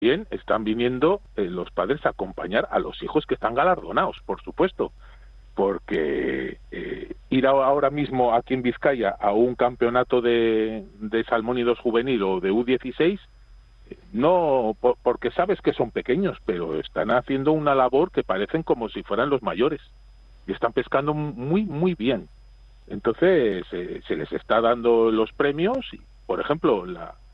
Bien, están viniendo los padres a acompañar a los hijos que están galardonados, por supuesto, porque ir ahora mismo aquí en Vizcaya a un campeonato de salmónidos juvenil o de U16, no, porque sabes que son pequeños, pero están haciendo una labor que parecen como si fueran los mayores y están pescando muy, muy bien. Entonces, se les está dando los premios y, por ejemplo,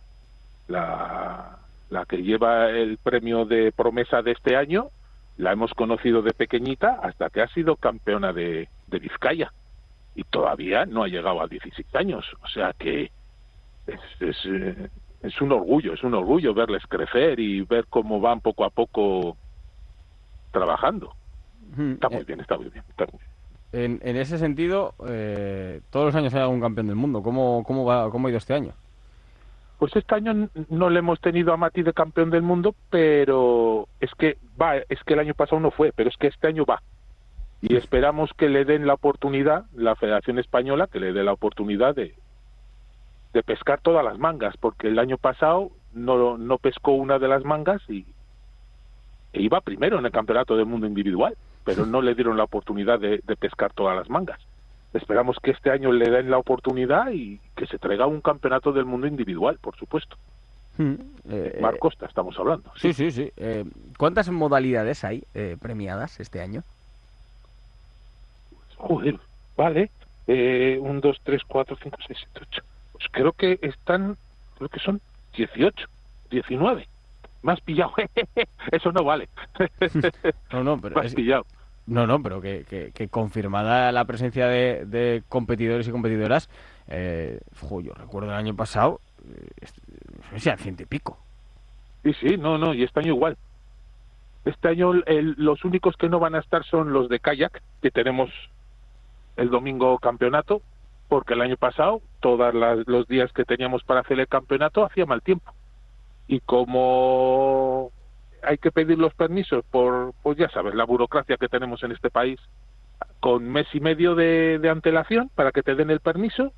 la que lleva el premio de promesa de este año, la hemos conocido de pequeñita hasta que ha sido campeona de Vizcaya y todavía no ha llegado a 16 años. O sea que es un orgullo verles crecer y ver cómo van poco a poco trabajando. Está muy bien, está muy bien, está muy bien. En ese sentido, todos los años hay algún campeón del mundo. ¿Cómo ha ido este año? Pues este año no le hemos tenido a Mati de campeón del mundo, pero es que el año pasado no fue, pero es que este año va. Y esperamos que le den la oportunidad, la Federación Española, que le dé la oportunidad de pescar todas las mangas, porque el año pasado no pescó una de las mangas e iba primero en el Campeonato del Mundo individual, pero no le dieron la oportunidad de pescar todas las mangas. Esperamos que este año le den la oportunidad y que se traiga un Campeonato del Mundo individual, por supuesto. Mar Costa, estamos hablando. Sí. ¿Cuántas modalidades hay premiadas este año? Joder, vale. 1, 2, 3, 4, 5, 6, 7, 8. Pues creo que son 18, 19. Me has pillado. Eso no vale. No, pero Me has pillado. No, pero que confirmada la presencia de competidores y competidoras, yo recuerdo el año pasado, no sé si a 100 y pico. Sí, no, y este año igual. Este año los únicos que no van a estar son los de kayak, que tenemos el domingo campeonato, porque el año pasado, todos los días que teníamos para hacer el campeonato, hacía mal tiempo. Y como hay que pedir los permisos pues ya sabes, la burocracia que tenemos en este país, con mes y medio de antelación para que te den el permiso,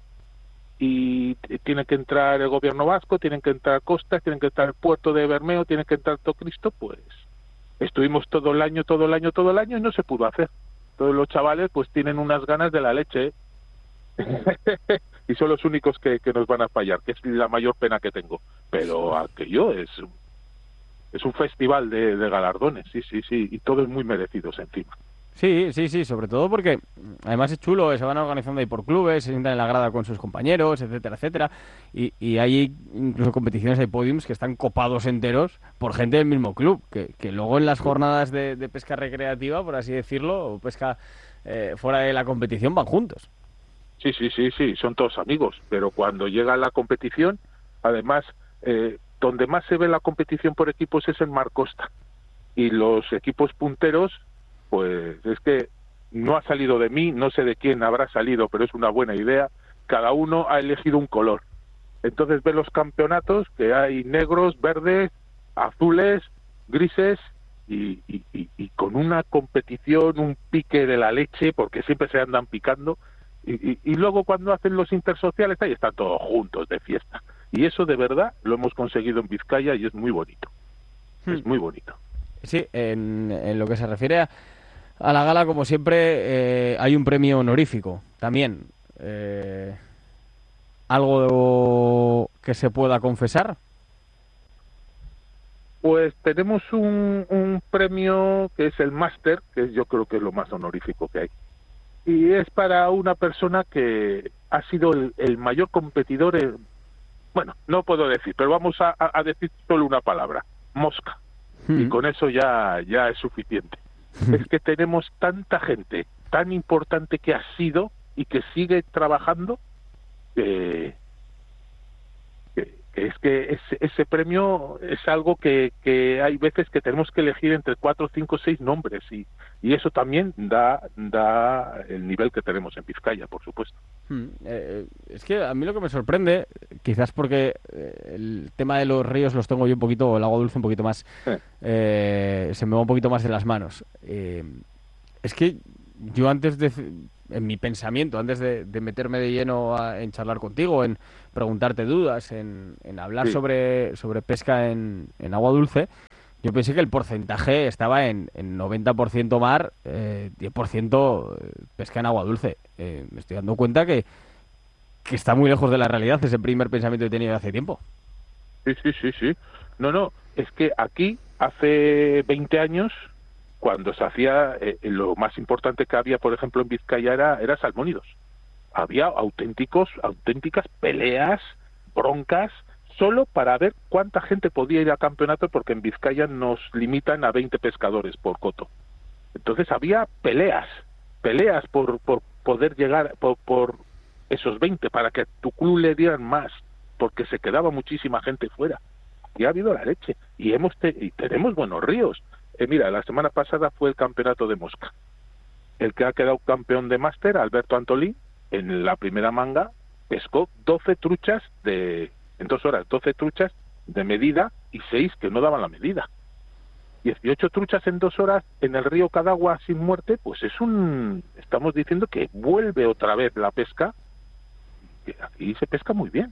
y tiene que entrar el gobierno vasco, tienen que entrar Costas, tienen que entrar el puerto de Bermeo, tiene que entrar todo Cristo, pues estuvimos todo el año y no se pudo hacer. Todos los chavales pues tienen unas ganas de la leche, ¿eh? Y son los únicos que nos van a fallar, que es la mayor pena que tengo. Pero aquello es un festival de galardones, sí, y todos muy merecidos encima. Sí, sobre todo porque además es chulo, se van organizando ahí por clubes, se sientan en la grada con sus compañeros, etcétera, etcétera, y hay incluso competiciones, hay podiums que están copados enteros por gente del mismo club, que luego en las jornadas de pesca recreativa, por así decirlo, o pesca fuera de la competición, van juntos. Sí, son todos amigos, pero cuando llega la competición, además, donde más se ve la competición por equipos es en Mar Costa, y los equipos punteros, pues es que no ha salido de mí, no sé de quién habrá salido, pero es una buena idea. Cada uno ha elegido un color. Entonces ve los campeonatos que hay negros, verdes, azules, grises y con una competición, un pique de la leche, porque siempre se andan picando. Y luego cuando hacen los intersociales, ahí están todos juntos de fiesta. Y eso de verdad lo hemos conseguido en Vizcaya y es muy bonito. Es muy bonito. Sí, en lo que se refiere a la gala, como siempre, hay un premio honorífico también. ¿Algo que se pueda confesar? Pues tenemos un premio que es el máster, que yo creo que es lo más honorífico que hay. Y es para una persona que ha sido el mayor competidor, bueno, no puedo decir, pero vamos a decir solo una palabra: mosca. Y con eso ya es suficiente. Es que tenemos tanta gente tan importante que ha sido y que sigue trabajando, que ese premio es algo que hay veces que tenemos que elegir entre 4, 5, 6 nombres, y eso también da el nivel que tenemos en Vizcaya, por supuesto. Es que a mí lo que me sorprende, quizás porque el tema de los ríos los tengo yo un poquito, el agua dulce un poquito más, se me va un poquito más de las manos. Es que yo antes en mi pensamiento, antes de meterme de lleno en charlar contigo, en preguntarte dudas, en hablar Sí, sobre pesca en agua dulce, yo pensé que el porcentaje estaba en 90% mar, 10% pesca en agua dulce. Me estoy dando cuenta que está muy lejos de la realidad ese primer pensamiento que he tenido hace tiempo. sí, sí, sí, sí. No, no, es que aquí hace 20 años, cuando se hacía, lo más importante que había, por ejemplo, en Vizcaya era salmónidos. Había auténticas peleas, broncas, solo para ver cuánta gente podía ir al campeonato, porque en Vizcaya nos limitan a 20 pescadores por coto. Entonces había peleas por poder llegar por esos 20, para que a tu club le dieran más, porque se quedaba muchísima gente fuera. Y ha habido la leche. Y tenemos buenos ríos. Mira, la semana pasada fue el campeonato de mosca. El que ha quedado campeón de máster, Alberto Antolín, en la primera manga, pescó 12 truchas en 2 horas, 12 truchas de medida y 6 que no daban la medida. 18 truchas en 2 horas en el río Cadagua sin muerte, pues estamos diciendo que vuelve otra vez la pesca, que aquí se pesca muy bien.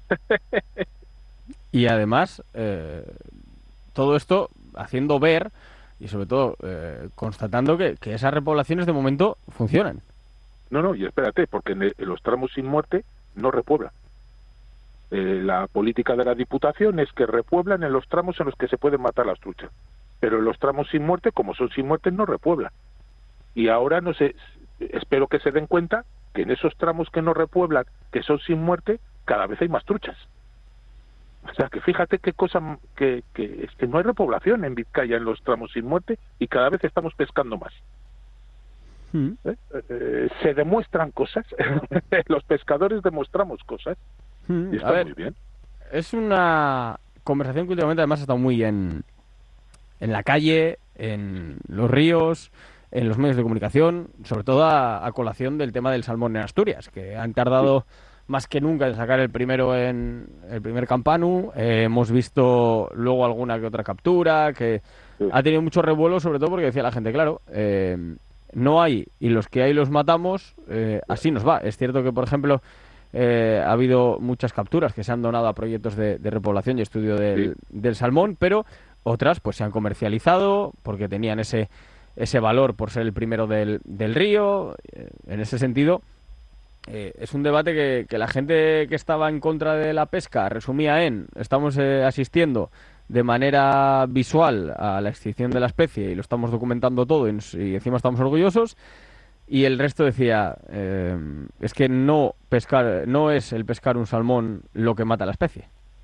Y además, todo esto haciendo ver y sobre todo constatando que esas repoblaciones de momento funcionan. No, no, y espérate, porque en los tramos sin muerte no repueblan. La política de la Diputación es que repueblan en los tramos en los que se pueden matar las truchas. Pero en los tramos sin muerte, como son sin muerte, no repueblan. Y ahora no sé, espero que se den cuenta que en esos tramos que no repueblan, que son sin muerte, cada vez hay más truchas. O sea, que fíjate qué cosa, que es que no hay repoblación en Vizcaya en los tramos sin muerte y cada vez estamos pescando más. Mm. Se demuestran cosas, los pescadores demostramos cosas y A está ver, muy bien. es una conversación que últimamente además ha estado muy en la calle, en los ríos, en los medios de comunicación, sobre todo a colación del tema del salmón en Asturias, que han Sí, tardado más que nunca en sacar el primero en el primer campanu. Hemos visto luego alguna que otra captura, que sí, ha tenido mucho revuelo, sobre todo porque decía la gente, claro, no hay y los que hay los matamos, así nos va. Es cierto que, por ejemplo, ha habido muchas capturas que se han donado a proyectos de repoblación y estudio sí, del salmón, pero otras pues se han comercializado porque tenían ese valor por ser el primero del río. En ese sentido, es un debate que la gente que estaba en contra de la pesca resumía en: estamos asistiendo de manera visual a la extinción de la especie y lo estamos documentando todo y encima estamos orgullosos. Y el resto decía, es que no es el pescar un salmón lo que mata a la especie.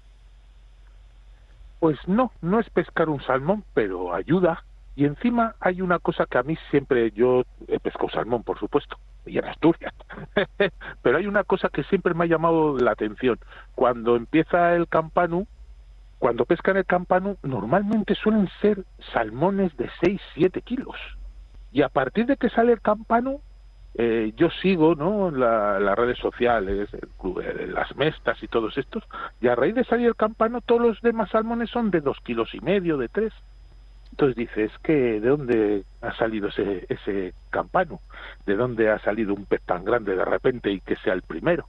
Pues no, no es pescar un salmón, pero ayuda. Y encima hay una cosa que a mí siempre, yo he pescado salmón, por supuesto, y en Asturias, pero hay una cosa que siempre me ha llamado la atención. Cuando empieza el campanu, cuando pescan el campanu, normalmente suelen ser salmones de 6, 7 kilos. Y a partir de que sale el campanu, yo sigo, ¿no?, las redes sociales, el club, las mestas y todos estos, y a raíz de salir el campano, todos los demás salmones son de 2,5 kilos, de 3. Entonces dices, que ¿de dónde ha salido ese campano? ¿De dónde ha salido un pez tan grande de repente y que sea el primero?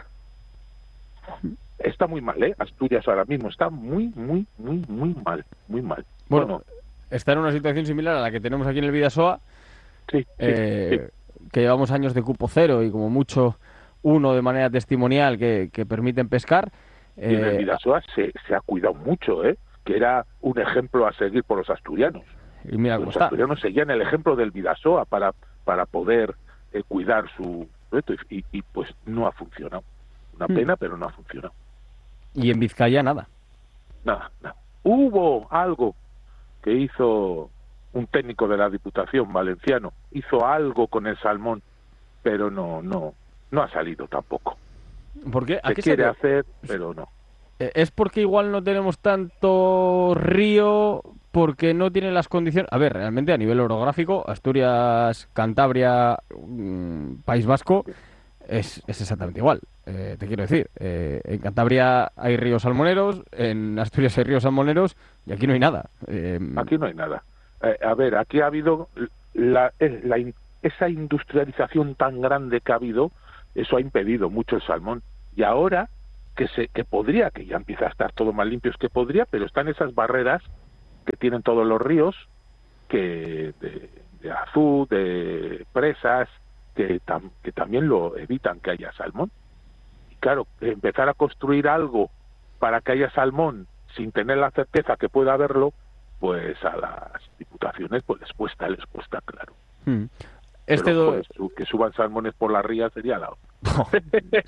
Está muy mal, ¿eh? Asturias ahora mismo está muy, muy, muy, muy mal, muy mal. No, Bueno, no, está en una situación similar a la que tenemos aquí en el Vidasoa, sí, sí, sí. eh, que llevamos años de cupo cero y como mucho uno de manera testimonial que permiten pescar. Y en el Eh, Vidasoa se ha cuidado mucho, ¿eh? Que era un ejemplo a seguir por los asturianos. y mira cómo Los está. asturianos seguían el ejemplo del Vidasoa para poder cuidar su reto y pues no ha funcionado. Una Hmm. pena, pero no ha funcionado. Y en Vizcaya nada. Nada, nada. Hubo algo que hizo un técnico de la Diputación valenciano, hizo algo con el salmón, pero no ha salido tampoco. ¿Por qué? ¿A Se qué se quiere debe? hacer, pero no. ¿Es porque igual no tenemos tanto río, porque no tiene las condiciones? A ver, realmente a nivel orográfico, Asturias, Cantabria, País Vasco, es exactamente igual. Te quiero decir, en Cantabria hay ríos salmoneros, en Asturias hay ríos salmoneros y aquí no hay nada. Aquí no hay nada. A ver, aquí ha habido esa industrialización tan grande que ha habido, eso ha impedido mucho el salmón. Y ahora que ya empieza a estar todo más limpio, que podría, pero están esas barreras que tienen todos los ríos, que de azul, de presas, que también lo evitan que haya salmón. Y claro, empezar a construir algo para que haya salmón sin tener la certeza que pueda haberlo, pues a las diputaciones pues les cuesta, claro. Pero, que suban salmones por la ría sería la otra.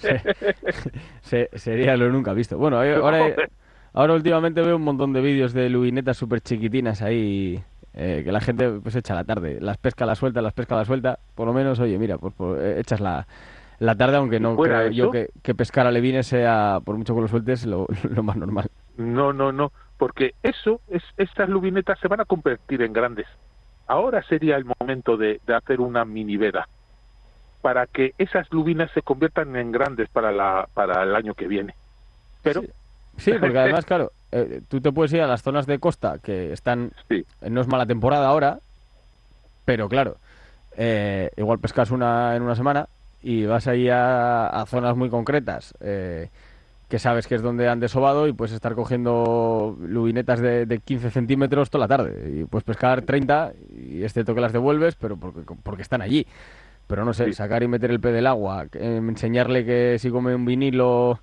Sería lo nunca visto. Bueno, ahora últimamente veo un montón de vídeos de lubinetas súper chiquitinas ahí, que la gente pues echa la tarde. Las pesca, las suelta. Por lo menos, oye, mira, pues echas la tarde, aunque no creo yo que pescar alevines sea, por mucho que lo sueltes, lo más normal. No, porque estas lubinetas se van a convertir en grandes. Ahora sería el momento de hacer una mini veda para que esas lubinas se conviertan en grandes para el año que viene. Pero sí, porque además, claro, tú te puedes ir a las zonas de costa que están, no es mala temporada ahora, pero claro, igual pescas en una semana y vas ahí a zonas muy concretas, que sabes que es donde han desovado, y puedes estar cogiendo lubinetas de 15 centímetros toda la tarde, y puedes pescar 30, y excepto que las devuelves, pero porque están allí. Pero no sé, sacar y meter el pez del agua, enseñarle que si come un vinilo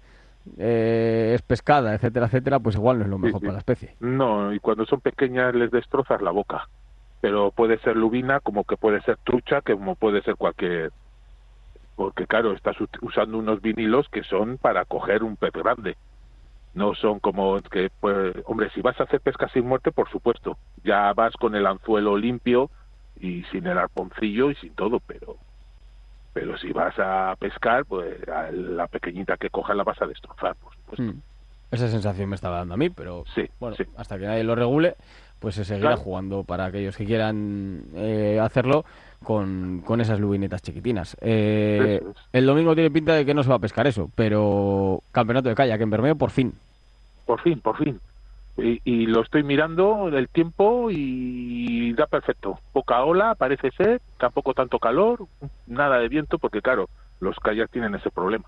es pescada, etcétera, pues igual no es lo mejor para la especie. No, y cuando son pequeñas les destrozas la boca. Pero puede ser lubina, como que puede ser trucha, como puede ser cualquier... Porque claro, estás usando unos vinilos que son para coger un pez grande. No son como que, pues, hombre, si vas a hacer pesca sin muerte, por supuesto, ya vas con el anzuelo limpio y sin el arponcillo y sin todo, pero si vas a pescar, pues a la pequeñita que cojas la vas a destrozar, por supuesto. Esa sensación me estaba dando a mí, pero hasta que nadie lo regule, pues se seguirá jugando para aquellos que quieran hacerlo con esas lubinetas chiquitinas. El domingo tiene pinta de que no se va a pescar eso, pero campeonato de kayak en Bermeo por fin. Por fin. Y lo estoy mirando el tiempo y da perfecto. Poca ola, parece ser, tampoco tanto calor, nada de viento, porque claro, los kayaks tienen ese problema.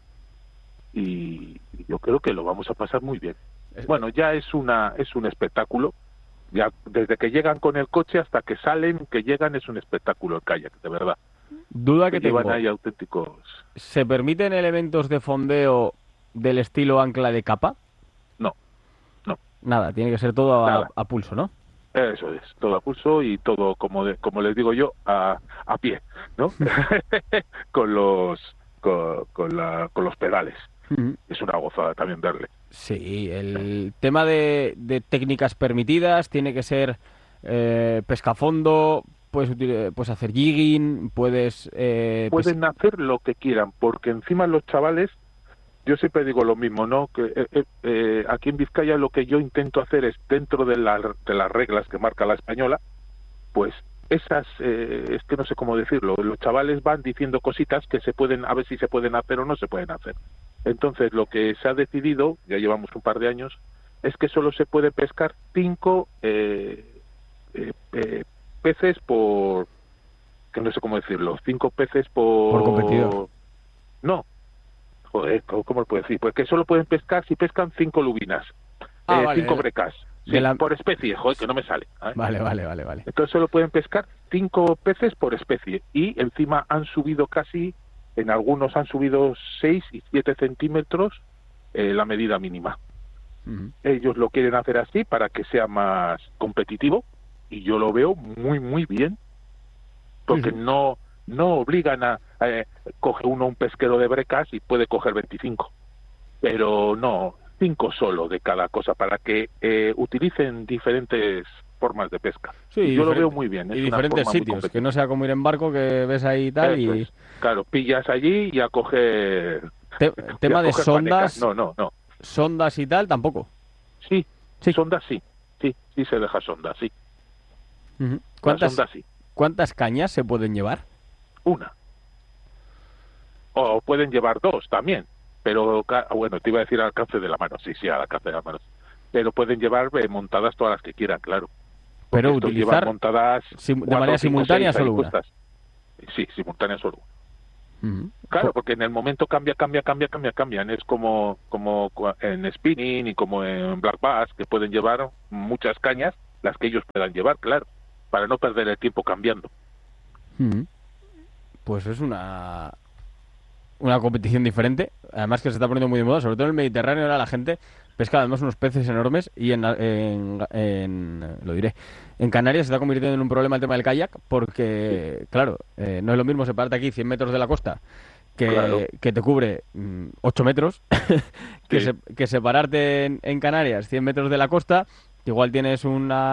Y yo creo que lo vamos a pasar muy bien. Bueno, ya es un espectáculo. Ya desde que llegan con el coche hasta que salen, que llegan, es un espectáculo el kayak, de verdad. Duda que tengo. Llevan ahí auténticos. ¿Se permiten elementos de fondeo del estilo ancla de capa? No. Nada, tiene que ser todo a pulso, ¿no? Eso es, todo a pulso y todo, como les digo yo, a pie, ¿no? con los pedales. Es una gozada también darle. Sí, el tema de técnicas permitidas tiene que ser pescafondo, puedes hacer jigging, pueden hacer lo que quieran, porque encima los chavales, yo siempre digo lo mismo, ¿no? Que aquí en Vizcaya lo que yo intento hacer es, dentro de las reglas que marca la española, pues esas, es que no sé cómo decirlo, los chavales van diciendo cositas que se pueden, a ver si se pueden hacer o no se pueden hacer. Entonces lo que se ha decidido, ya llevamos un par de años, es que solo se puede pescar 5 peces por, que no sé cómo decirlo, 5 peces por competidor. No, joder, ¿cómo lo puedo decir? Pues que solo pueden pescar si pescan 5 lubinas, 5 brecas. Sí, por especie, joder, que no me sale. Vale. Entonces solo pueden pescar 5 peces por especie, y encima han subido en algunos han subido 6 y 7 centímetros la medida mínima. Ellos lo quieren hacer así para que sea más competitivo, y yo lo veo muy, muy bien, porque no obligan a... coge uno un pesquero de brecas y puede coger 25, pero no... 5 solo de cada cosa, para que utilicen diferentes formas de pesca. Sí, yo lo veo muy bien. Y diferentes sitios, que no sea como ir en barco, que ves ahí y tal. Eso es. Claro, pillas allí y a coger... tema de sondas... No. Sondas y tal, tampoco. Sí, sondas sí. Sí, se deja sondas, sí. ¿Cuántas cañas se pueden llevar? Una. O pueden llevar 2 también. Pero, bueno, te iba a decir al alcance de la mano, sí, al alcance de la mano. Pero pueden llevar montadas todas las que quieran, claro. Pero utilizar montadas de manera simultánea solo una. Sí, simultánea solo. Ujú. Claro, porque en el momento cambian. Es como en spinning y como en black bass, que pueden llevar muchas cañas, las que ellos puedan llevar, claro, para no perder el tiempo cambiando. Ujú. Pues es una competición diferente, además que se está poniendo muy de moda, sobre todo en el Mediterráneo. Ahora la gente pesca además unos peces enormes y lo diré, en Canarias se está convirtiendo en un problema el tema del kayak porque, claro, no es lo mismo separarte aquí 100 metros de la costa Claro, que te cubre 8 metros sí, que separarte en Canarias 100 metros de la costa. Que igual tienes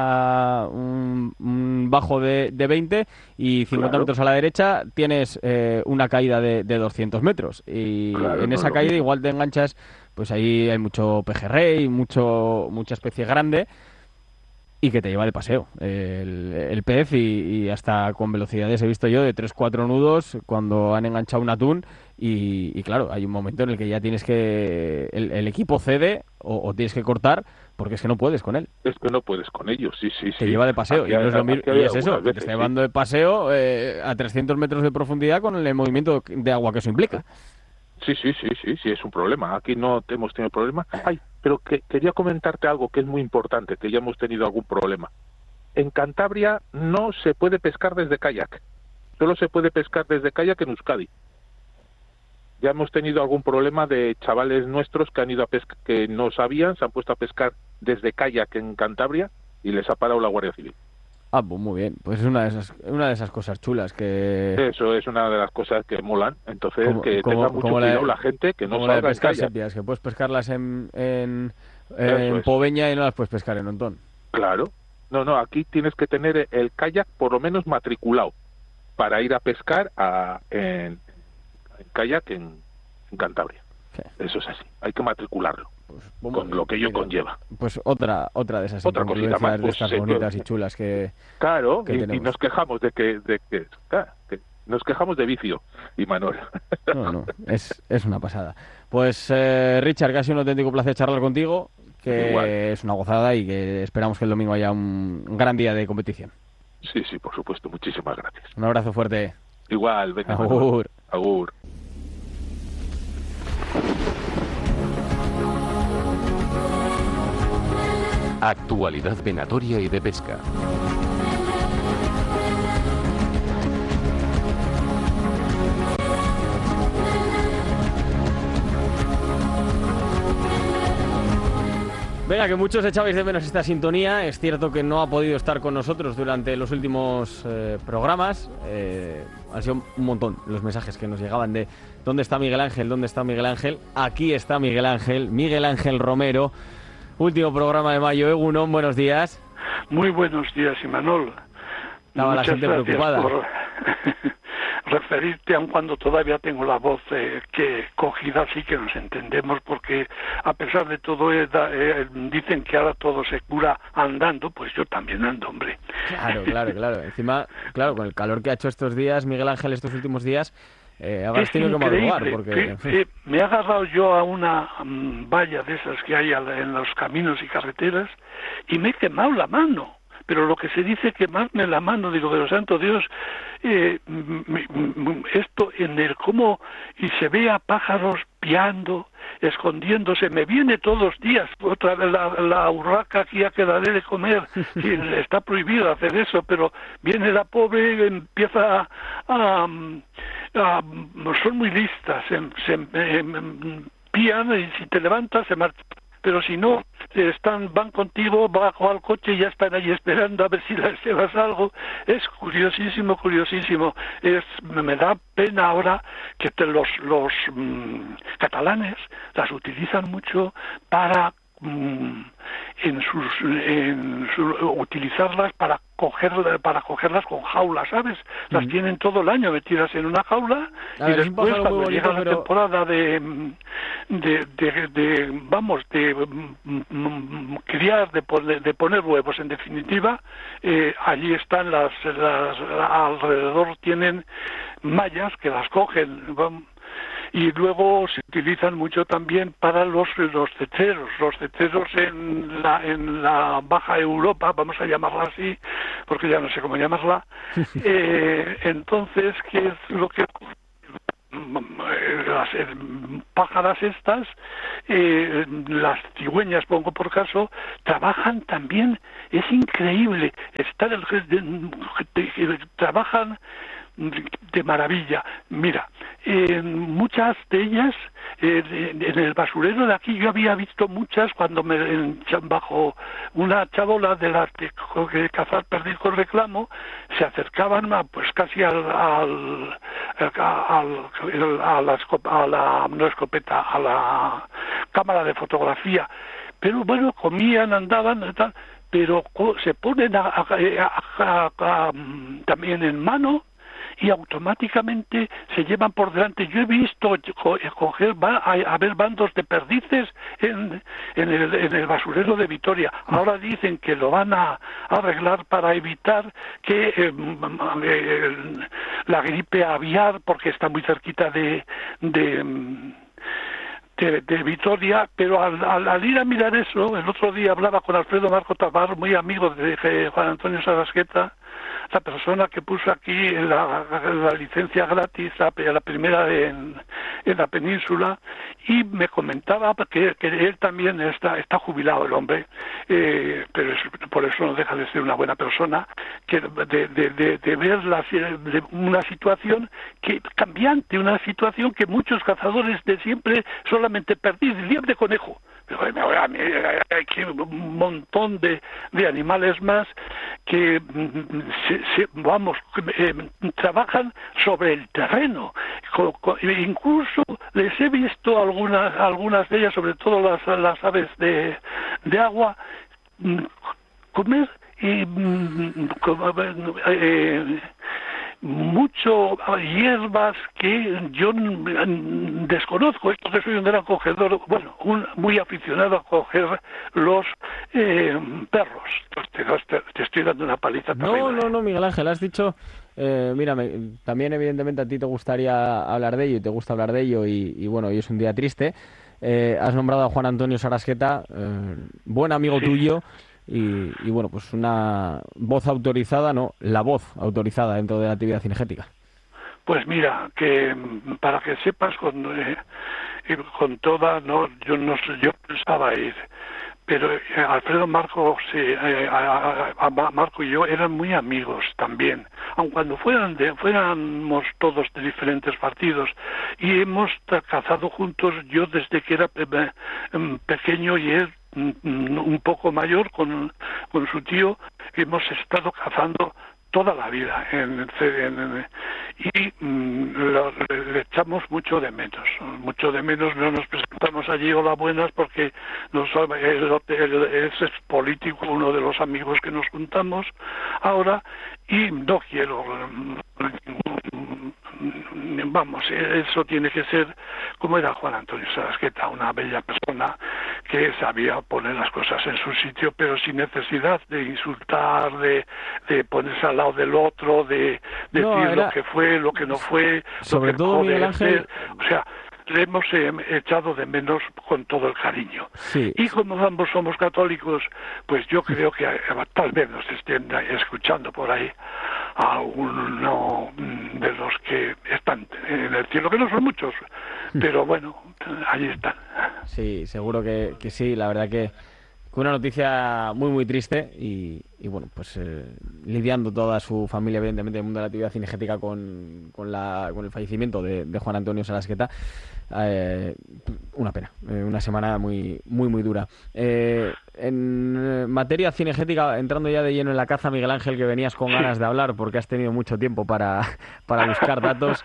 un bajo de 20 y 50 claro, metros a la derecha tienes una caída de 200 metros. Y claro, en no es esa lo caída mismo. igual te enganchas, pues ahí hay mucho pejerrey, mucha especie grande y que te lleva de paseo el pez y hasta con velocidades he visto yo de 3 4 nudos cuando han enganchado un atún y claro, hay un momento en el que ya tienes que el equipo cede o tienes que cortar porque es que no puedes con él, Es que no puedes con ellos, sí, sí, te sí. lleva de paseo y no es lo mismo, Aquí y hay es eso, algunas que te está veces, sí. llevando de paseo a 300 metros de profundidad con el movimiento de agua que eso implica. Sí, es un problema. Aquí no hemos tenido problema. Ay, pero quería comentarte algo que es muy importante, que ya hemos tenido algún problema. En Cantabria no se puede pescar desde kayak. Solo se puede pescar desde kayak en Euskadi. Ya hemos tenido algún problema de chavales nuestros que han ido a pescar, que no sabían, se han puesto a pescar desde kayak en Cantabria y les ha parado la Guardia Civil. Ah, pues muy bien, pues es una de esas cosas chulas que Eso es una de las cosas que molan. Entonces, como, que tenga como, mucho como cuidado la, la gente que no como la de salga en pescar kayak. sepias, que puedes pescarlas Eso en es. Poveña y no las puedes pescar en Ontón. Claro. No, aquí tienes que tener el kayak por lo menos matriculado para ir a pescar en kayak en Cantabria. Sí. Eso es así. Hay que matricularlo Pues muy con lo bien, que ello mira, conlleva. pues otra de esas Otra cosita más, incongruencias de pues estas bonitas y chulas claro, que y nos tenemos. quejamos que nos quejamos de vicio, y Manuel. No, es una pasada. Pues Richard, que ha sido un auténtico placer charlar contigo, Igual. que es una gozada y que esperamos que el domingo haya un gran día de competición. Sí, por supuesto. Muchísimas gracias. Un abrazo fuerte. Igual, venga, Manuel. Agur. Agur. Actualidad venatoria y de pesca. Venga, que muchos echabais de menos esta sintonía. Es cierto que no ha podido estar con nosotros durante los últimos programas. Han sido un montón los mensajes que nos llegaban de ¿dónde está Miguel Ángel? ¿Dónde está Miguel Ángel? Aquí está Miguel Ángel Romero. Último programa de mayo. Egunon, buenos días. Muy buenos días, Imanol. Estaba la gente preocupada por referirte, aun cuando todavía tengo la voz que cogida, sí que nos entendemos, porque a pesar de todo dicen que ahora todo se cura andando, pues yo también ando, hombre. Claro. Encima, claro, con el calor que ha hecho estos días, Miguel Ángel, estos últimos días, habrás tenido que madrugar, porque... en fin. Me he agarrado yo a una valla de esas que hay en los caminos y carreteras y me he quemado la mano. Pero lo que se dice quemarme la mano, digo, pero santo Dios, esto en el cómo, y se ve a pájaros piando, escondiéndose, me viene todos los días, otra vez la urraca que ya quedaré de comer, y está prohibido hacer eso, pero viene la pobre, empieza son muy listas, pían y si te levantas se marchan. Pero si no, van contigo bajo al coche y ya están ahí esperando a ver si les llevas algo. Es curiosísimo. Me da pena ahora que los catalanes las utilizan mucho para utilizarlas para cogerlas con jaulas, ¿sabes? Las tienen todo el año metidas en una jaula y después cuando llega la temporada de criar, de poner huevos, en definitiva, allí están alrededor tienen mallas que las cogen. Y luego se utilizan mucho también para los ceceros. Los ceceros en la Baja Europa, vamos a llamarla así, porque ya no sé cómo llamarla. Entonces, ¿qué es lo que ocurre? Las pájaras estas, las cigüeñas, pongo por caso, trabajan también, es increíble, trabajan de maravilla. Mira, muchas de ellas, en el basurero de aquí, yo había visto muchas cuando bajo una chabola de las de cazar perdiz con reclamo, se acercaban pues casi a la cámara de fotografía, pero bueno, comían, andaban, tal, pero se ponen también en mano y automáticamente se llevan por delante. Yo he visto haber bandos de perdices en el basurero de Vitoria. Ahora dicen que lo van a arreglar para evitar que la gripe aviar, porque está muy cerquita de Vitoria, pero al ir a mirar eso, el otro día hablaba con Alfredo Marco Tabar, muy amigo de Juan Antonio Sarasqueta, la persona que puso aquí la licencia gratis, la primera en la península, y me comentaba que él también está jubilado, el hombre, pero por eso no deja de ser una buena persona, que de ver una situación cambiante, una situación que muchos cazadores de siempre solamente perdiz, liebre, conejo. Pero hay un montón de animales más que trabajan sobre el terreno. Incluso les he visto algunas de ellas, sobre todo las aves de agua, comer y mucho hierbas que yo desconozco. Esto que soy un gran cogedor, bueno, muy aficionado a coger los perros. Te estoy dando una paliza terrible. No, Miguel Ángel, has dicho, mira, también evidentemente a ti te gustaría hablar de ello y te gusta hablar de ello y bueno, hoy es un día triste. Has nombrado a Juan Antonio Sarasqueta, buen amigo tuyo. Y bueno, pues una voz autorizada, la voz autorizada dentro de la actividad cinegética. Pues mira, que para que sepas con toda, yo pensaba ir, pero Alfredo Marco, Marco y yo eran muy amigos también, aun cuando fuéramos todos de diferentes partidos, y hemos cazado juntos, yo desde que era pequeño y él un poco mayor con su tío, hemos estado cazando toda la vida y le echamos mucho de menos. No nos presentamos allí hola buenas porque es político, uno de los amigos que nos juntamos ahora, y no quiero, vamos, eso tiene que ser como era Juan Antonio Sarasqueta, una bella persona que sabía poner las cosas en su sitio, pero sin necesidad de insultar, de ponerse al lado del otro, de decir lo que fue, lo que no fue, sobre lo que todo Miguel Ángel, o sea, le hemos echado de menos con todo el cariño. Sí. Y como ambos somos católicos, pues yo creo que tal vez nos estén escuchando por ahí a alguno de los que están en el cielo, que no son muchos, pero bueno, ahí están. Sí, seguro que sí, la verdad que una noticia muy muy triste y bueno, pues lidiando toda su familia evidentemente del mundo de la actividad cinegética con el fallecimiento de Juan Antonio Sarasqueta. Una pena, una semana muy muy muy dura. En materia cinegética, entrando ya de lleno en la caza, Miguel Ángel, que venías con ganas de hablar porque has tenido mucho tiempo para buscar datos,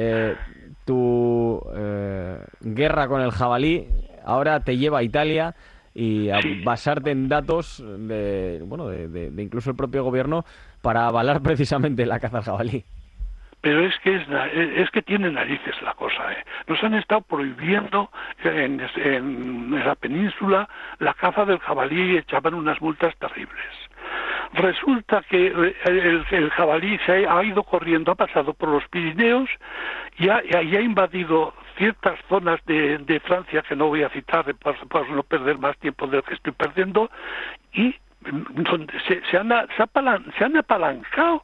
tu guerra con el jabalí ahora te lleva a Italia y a basarte en datos de incluso el propio gobierno para avalar precisamente la caza al jabalí. Pero es que tiene narices la cosa. Nos han estado prohibiendo en la península la caza del jabalí y echaban unas multas terribles. Resulta que el jabalí ha ido corriendo, ha pasado por los Pirineos y ha invadido ciertas zonas de Francia que no voy a citar para no perder más tiempo del que estoy perdiendo, y donde se han apalancado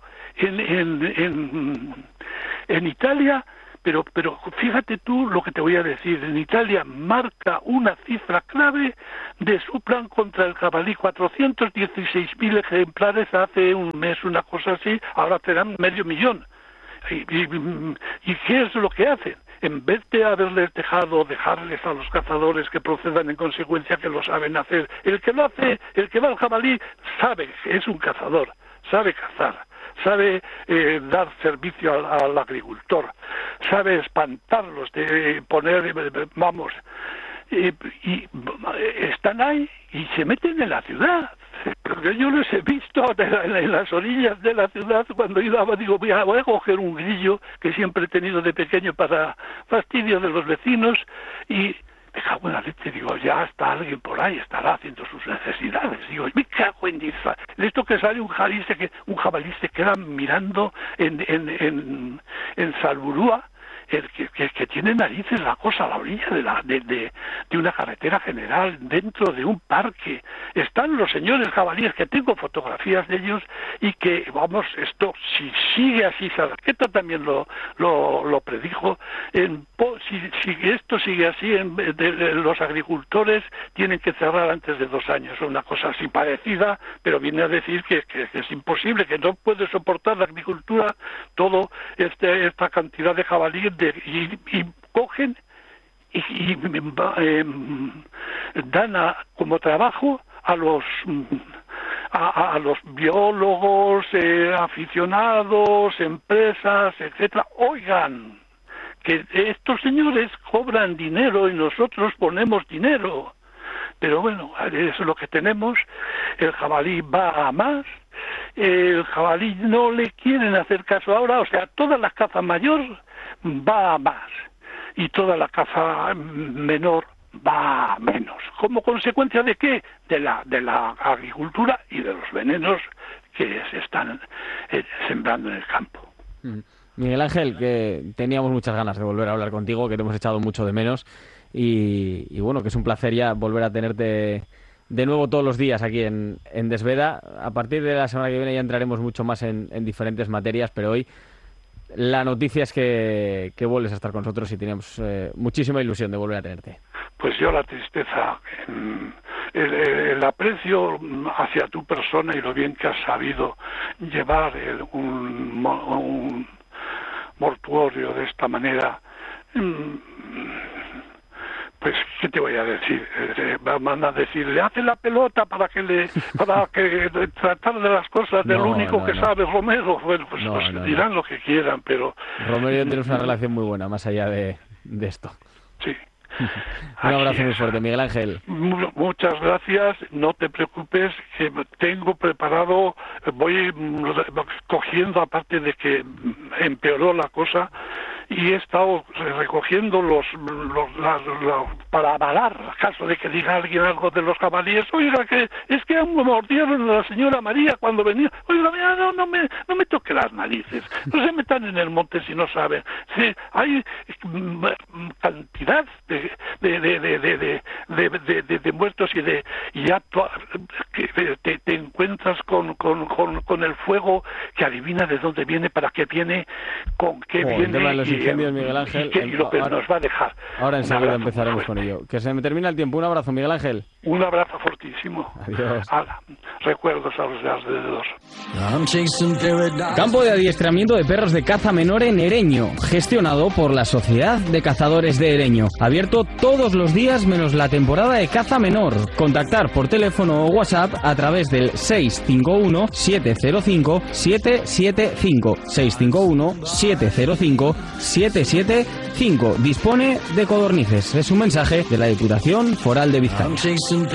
en Italia. Pero fíjate tú lo que te voy a decir. En Italia marca una cifra clave de su plan contra el jabalí, 416.000 ejemplares hace un mes, una cosa así, ahora serán 500.000. ¿Y qué es lo que hacen? En vez de haberles dejarles a los cazadores que procedan en consecuencia, que lo saben hacer. El que lo hace, el que va al jabalí, sabe que es un cazador, sabe cazar, sabe dar servicio al agricultor, sabe espantarlos, de poner, y están ahí y se meten en la ciudad. Porque yo los he visto en las orillas de la ciudad cuando iba, digo, voy a coger un grillo que siempre he tenido de pequeño para fastidio de los vecinos, y me cago en la leche, digo, ya está alguien por ahí, estará haciendo sus necesidades. Digo, me cago en Dios. Esto que sale un jabalí se queda mirando en Salburúa, que tiene narices la cosa a la orilla de una carretera general, dentro de un parque. Están los señores jabalíes, que tengo fotografías de ellos, y que, vamos, esto, si sigue así, Sarqueta también lo predijo, si esto sigue así, los agricultores tienen que cerrar antes de 2 años, una cosa así parecida, pero viene a decir que es imposible, que no puede soportar la agricultura todo esta cantidad de jabalíes, y cogen y dan como trabajo a los biólogos, aficionados, empresas, etcétera. Oigan, que estos señores cobran dinero y nosotros ponemos dinero, pero bueno, eso es lo que tenemos. El jabalí va a más. El jabalí no le quieren hacer caso ahora, o sea, toda la caza mayor va a más y toda la caza menor va a menos. ¿Como consecuencia de qué? De la agricultura y de los venenos que se están sembrando en el campo. Miguel Ángel, que teníamos muchas ganas de volver a hablar contigo, que te hemos echado mucho de menos, y bueno, que es un placer ya volver a tenerte de nuevo todos los días aquí en Desveda. A partir de la semana que viene ya entraremos mucho más en diferentes materias, pero hoy la noticia es que vuelves a estar con nosotros y tenemos muchísima ilusión de volver a tenerte. Pues yo la tristeza, el aprecio hacia tu persona y lo bien que has sabido llevar un mortuorio de esta manera, pues, ¿qué te voy a decir? Van a decirle, hace la pelota para que tratar de las cosas del único que sabe, Romero. Bueno, pues dirán lo que quieran, pero... Romero y yo tenemos una relación muy buena, más allá de esto. Sí. Un abrazo muy fuerte, Miguel Ángel. Muchas gracias, no te preocupes, que tengo preparado, voy cogiendo, aparte de que empeoró la cosa, y he estado recogiendo para avalar, caso de que diga alguien algo de los jabalíes. Oiga, que es que mordieron a la señora María cuando venía. Oiga, mira, no me toque las narices, no se metan en el monte si no saben. Sí, hay cantidad de muertos y ya te encuentras con el fuego que adivina de dónde viene, para qué viene, con qué viene. Incendios, Miguel Ángel, y lo que nos va a dejar. Ahora enseguida empezaremos con ello. Que se me termina el tiempo. Un abrazo, Miguel Ángel. Un abrazo fortísimo. Adiós. Recuerdos a los de alrededor. Campo de adiestramiento de perros de caza menor en Ereño, gestionado por la Sociedad de Cazadores de Ereño. Abierto todos los días menos la temporada de caza menor. Contactar por teléfono o WhatsApp a través del 651 705 775. 651 705 775. Dispone de codornices. Es un mensaje de la Diputación Foral de Vizcaya.